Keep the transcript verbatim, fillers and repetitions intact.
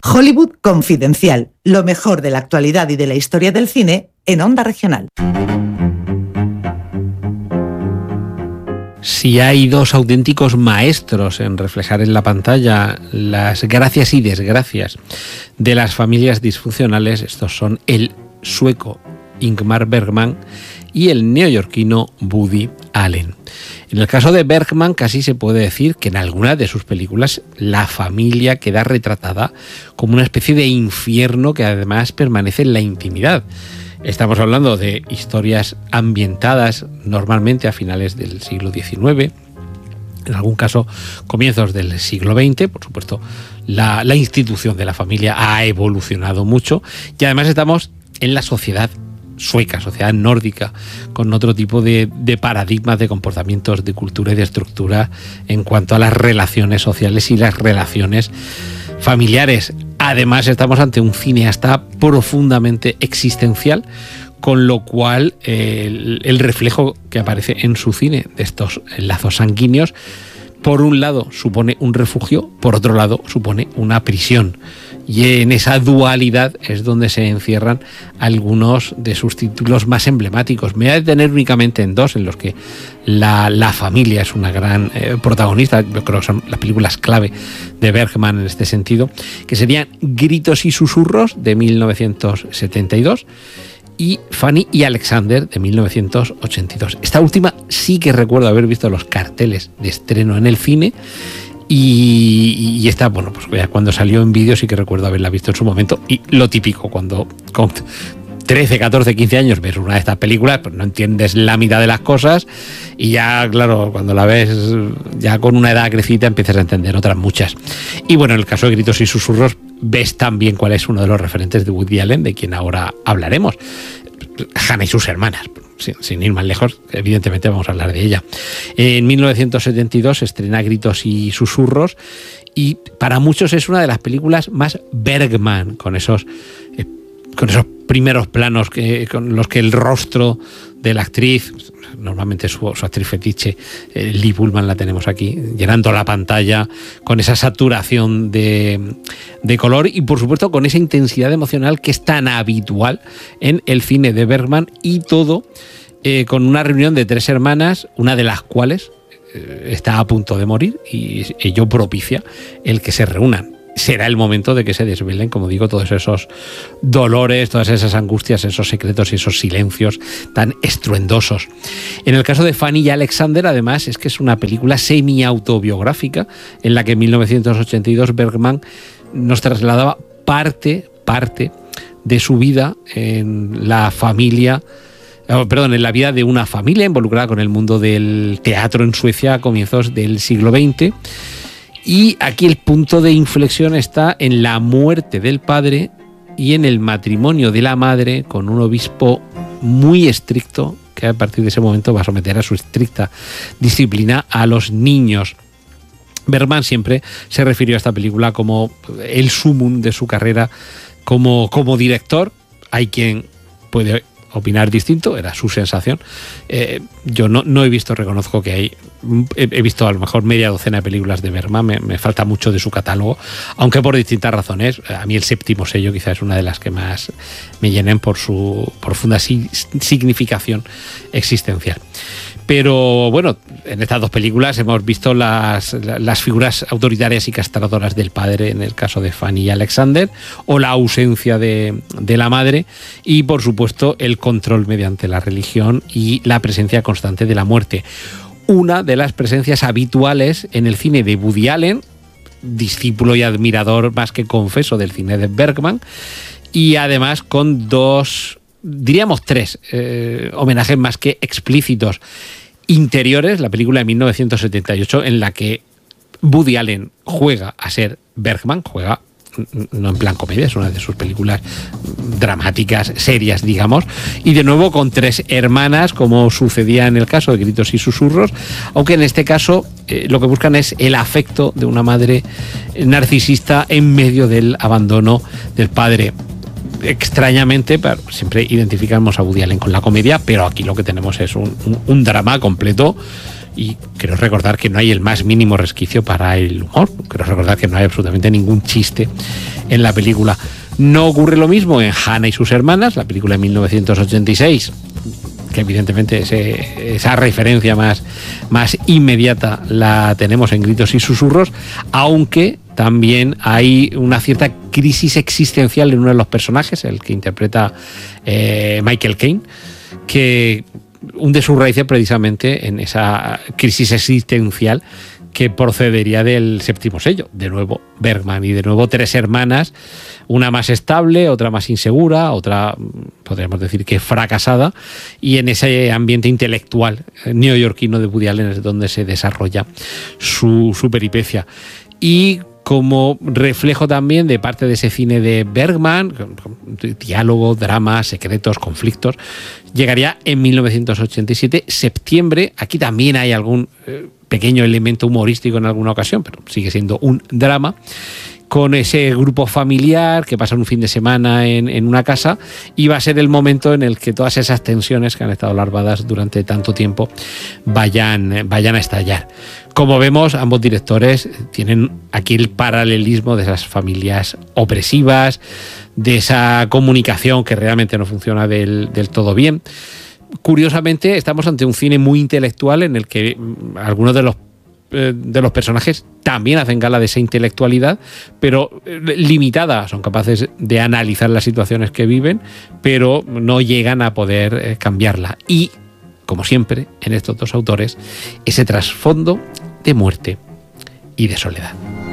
Hollywood Confidencial, lo mejor de la actualidad y de la historia del cine en Onda Regional. Si hay dos auténticos maestros en reflejar en la pantalla las gracias y desgracias de las familias disfuncionales, estos son el sueco Ingmar Bergman y el neoyorquino Woody Allen. En el caso de Bergman casi se puede decir que en algunas de sus películas la familia queda retratada como una especie de infierno que además permanece en la intimidad. Estamos hablando de historias ambientadas normalmente a finales del siglo diecinueve, en algún caso comienzos del siglo veinte. Por supuesto, la, la institución de la familia ha evolucionado mucho y además estamos en la sociedad sueca, sociedad nórdica, con otro tipo de, de paradigmas, de comportamientos, de cultura y de estructura en cuanto a las relaciones sociales y las relaciones familiares. Además, estamos ante un cineasta profundamente existencial, con lo cual eh, el, el reflejo que aparece en su cine de estos lazos sanguíneos, por un lado supone un refugio, por otro lado supone una prisión. Y en esa dualidad es donde se encierran algunos de sus títulos más emblemáticos. Me voy a detener únicamente en dos, en los que la, la familia es una gran eh, protagonista. Yo creo que son las películas clave de Bergman en este sentido, que serían Gritos y susurros, de mil novecientos setenta y dos, y Fanny y Alexander, de mil novecientos ochenta y dos. Esta última sí que recuerdo haber visto los carteles de estreno en el cine. Y, y esta, bueno, pues ya cuando salió en vídeo sí que recuerdo haberla visto en su momento. Y lo típico, cuando con trece, catorce, quince años ves una de estas películas, pues no entiendes la mitad de las cosas. Y ya, claro, cuando la ves ya con una edad crecida empiezas a entender otras muchas. Y bueno, en el caso de Gritos y susurros ves también cuál es uno de los referentes de Woody Allen, de quien ahora hablaremos. Hannah y sus hermanas. Sin, sin ir más lejos, evidentemente vamos a hablar de ella. En mil novecientos setenta y dos se estrena Gritos y susurros y para muchos es una de las películas más Bergman, con esos, eh, con esos primeros planos que, con los que el rostro de la actriz, normalmente su, su actriz fetiche, eh, Lee Bullman, la tenemos aquí, llenando la pantalla con esa saturación de, de color y por supuesto con esa intensidad emocional que es tan habitual en el cine de Bergman, y todo eh, con una reunión de tres hermanas, una de las cuales eh, está a punto de morir y ello propicia el que se reúnan. Será el momento de que se desvelen, como digo, todos esos dolores, todas esas angustias, esos secretos y esos silencios tan estruendosos. En el caso de Fanny y Alexander, además, es que es una película semi-autobiográfica en la que en mil novecientos ochenta y dos Bergman nos trasladaba parte, parte de su vida en la familia, oh, perdón, en la vida de una familia involucrada con el mundo del teatro en Suecia a comienzos del siglo veinte. Y aquí el punto de inflexión está en la muerte del padre y en el matrimonio de la madre con un obispo muy estricto que a partir de ese momento va a someter a su estricta disciplina a los niños. Bergman siempre se refirió a esta película como el sumum de su carrera como, como director. Hay quien puede opinar distinto, era su sensación. Eh, yo no, no he visto, reconozco que hay, he, he visto a lo mejor media docena de películas de Bergman, me, me falta mucho de su catálogo, aunque por distintas razones. A mí El séptimo sello quizás es una de las que más me llenen por su profunda si, significación existencial. Pero bueno, en estas dos películas hemos visto las, las figuras autoritarias y castradoras del padre en el caso de Fanny y Alexander, o la ausencia de, de la madre, y por supuesto el control mediante la religión y la presencia constante de la muerte. Una de las presencias habituales en el cine de Woody Allen, discípulo y admirador más que confeso del cine de Bergman, y además con dos, diríamos tres, eh, homenajes más que explícitos interiores. La película de mil novecientos setenta y ocho en la que Woody Allen juega a ser Bergman, juega no en plan comedia, es una de sus películas dramáticas, serias, digamos, y de nuevo con tres hermanas, como sucedía en el caso de Gritos y susurros, aunque en este caso eh, lo que buscan es el afecto de una madre narcisista en medio del abandono del padre. Extrañamente, pero siempre identificamos a Woody Allen con la comedia, pero aquí lo que tenemos es un, un, un drama completo Y quiero recordar que no hay el más mínimo resquicio para el humor. Quiero recordar que no hay absolutamente ningún chiste en la película. No ocurre lo mismo en Hannah y sus hermanas, la película de mil novecientos ochenta y seis, que evidentemente ese, esa referencia más, más inmediata la tenemos en Gritos y Susurros, aunque también hay una cierta crisis existencial en uno de los personajes, el que interpreta eh, Michael Caine, que hunde sus raíces precisamente en esa crisis existencial que procedería del séptimo sello. De nuevo Bergman y de nuevo tres hermanas, una más estable, otra más insegura, otra podríamos decir que fracasada, y en ese ambiente intelectual neoyorquino de Woody Allen es donde se desarrolla su, su peripecia. Y como reflejo también de parte de ese cine de Bergman, diálogo, drama, secretos, conflictos, llegaría en mil novecientos ochenta y siete, septiembre. Aquí también hay algún eh, pequeño elemento humorístico en alguna ocasión, pero sigue siendo un drama, con ese grupo familiar que pasa un fin de semana en, en una casa, y va a ser el momento en el que todas esas tensiones que han estado larvadas durante tanto tiempo vayan, vayan a estallar. Como vemos, ambos directores tienen aquí el paralelismo de esas familias opresivas, de esa comunicación que realmente no funciona del, del todo bien. Curiosamente, estamos ante un cine muy intelectual en el que algunos de los de los personajes también hacen gala de esa intelectualidad, pero limitada. Son capaces de analizar las situaciones que viven, pero no llegan a poder cambiarla. Y, como siempre, en estos dos autores, ese trasfondo de muerte y de soledad.